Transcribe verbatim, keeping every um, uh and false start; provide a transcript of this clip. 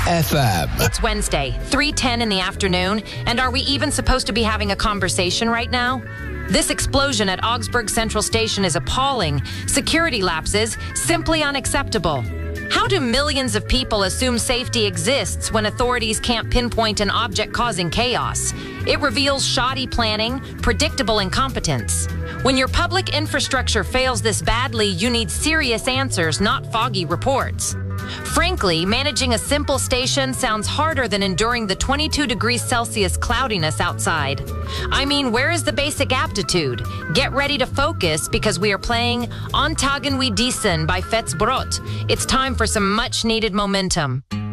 F M. It's Wednesday, three ten in the afternoon, and are we even supposed to be having a conversation right now? This explosion at Augsburg Central Station is appalling. Security lapses, simply unacceptable. How do millions of people assume safety exists when authorities can't pinpoint an object causing chaos? It reveals shoddy planning, predictable incompetence. When your public infrastructure fails this badly, you need serious answers, not foggy reports. Frankly, managing a simple station sounds harder than enduring the twenty-two degrees Celsius cloudiness outside. I mean, where is the basic aptitude? Get ready to focus because we are playing Antagen wie diesen by Fetsbrot. It's time for some much-needed momentum.